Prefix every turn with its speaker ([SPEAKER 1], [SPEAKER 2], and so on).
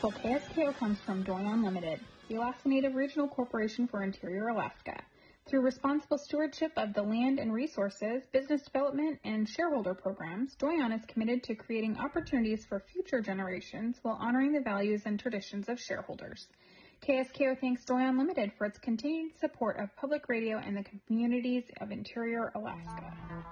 [SPEAKER 1] for KSKO comes from Doyon Limited, the Alaska Native Regional Corporation for Interior Alaska. Through responsible stewardship of the land and resources, business development, and shareholder programs, Doyon is committed to creating opportunities for future generations while honoring the values and traditions of shareholders. KSKO thanks Doyon Limited for its continued support of public radio and the communities of Interior Alaska.